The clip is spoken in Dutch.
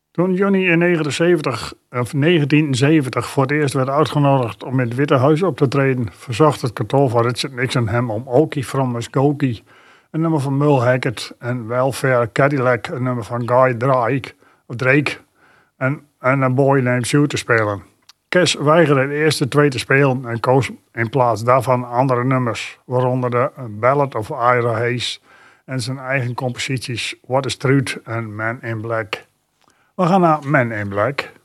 Toen Johnny in 1970 voor het eerst werd uitgenodigd om in het Witte Huis op te treden, verzocht het kantoor van Richard Nixon hem om Okie from Muskogee, een nummer van Merle Haggard, en Welfare Cadillac, een nummer van Guy Drake en A Boy Named Sue te spelen. Cash weigerde de eerste twee te spelen en koos in plaats daarvan andere nummers, waaronder de Ballad of Ira Hayes en zijn eigen composities What is Truth en Man in Black. We gaan naar Man in Black.